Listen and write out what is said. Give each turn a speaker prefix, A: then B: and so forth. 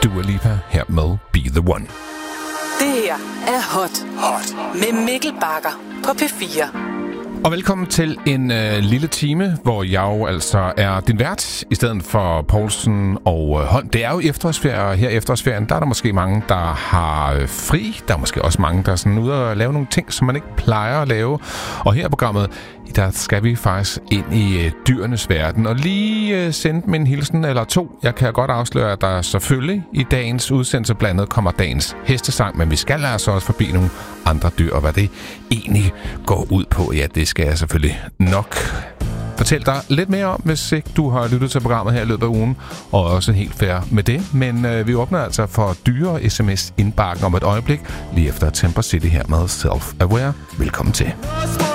A: Dua Lipa her med Be The One.
B: Det her er Hot med Mikkel Bagger på P4.
A: Og velkommen til en lille time, hvor jeg jo altså er din vært, i stedet for Poulsen og Holm. Det er jo efterårsferie, og her i efterårsferien, der er der måske mange, der har fri. Der er måske også mange, der er sådan ude og lave nogle ting, som man ikke plejer at lave. Og her i programmet, der skal vi faktisk ind i dyrenes verden og lige sende dem en hilsen eller to. Jeg kan godt afsløre, at der selvfølgelig i dagens udsendelse blandt andet kommer dagens hestesang, men vi skal altså også forbi nogle andre dyr, og hvad det egentlig går ud på. Ja, det skal jeg selvfølgelig nok fortælle dig lidt mere om, hvis ikke du har lyttet til programmet her i løbet af ugen, og også helt fair med det. Men vi åbner altså for dyre sms-indbakken om et øjeblik, lige efter Temper City her med Self-Aware. Velkommen til.